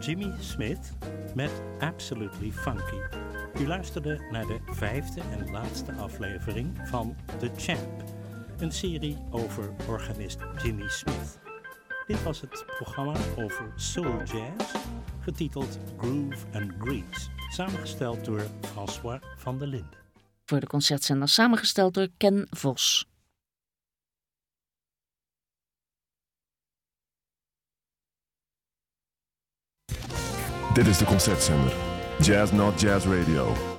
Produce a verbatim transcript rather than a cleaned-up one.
Jimmy Smith met Absolutely Funky. U luisterde naar de vijfde en laatste aflevering van The Champ, een serie over organist Jimmy Smith. Dit was het programma over soul jazz, getiteld Groove and Grease, samengesteld door François van der Linden. Voor de concertzender samengesteld door Ken Vos. Dit is de Concertzender. Jazz Not Jazz Radio.